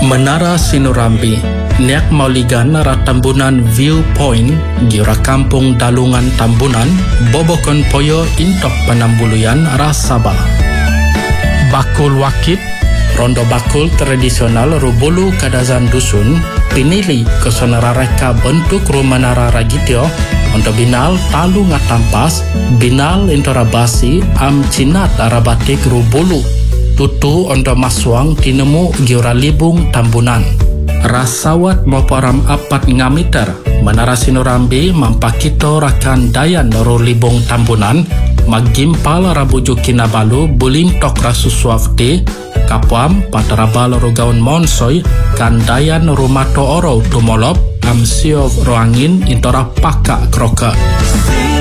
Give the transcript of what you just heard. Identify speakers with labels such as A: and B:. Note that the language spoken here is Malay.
A: Menara Sinurambi, niak mauligan ra Tambunan Viewpoint, giura kampung Dalungan Tambunan, bobokon poyo intok penambuluyan ra Sabah. Bakul Wakit, rondo bakul tradisional rubulu kadazan dusun, pinili kesonara reka bentuk rumah nara ragitio, untuk binal talu ngatampas, binal intora basi, am cinat arabatik rubulu. Tutu ondo maswang tinemu giura libung Tambunan. Rasawat moporam apat ngameter, Menara Sinurambi mampakito rakan dayan ro libung Tambunan, magimpal rabuju kinabalu buling tok rasuswafti, kapuam patarabal ro gaun monsoy, kan dayan rumato oro tumolop, amsio roangin intora paka kroka.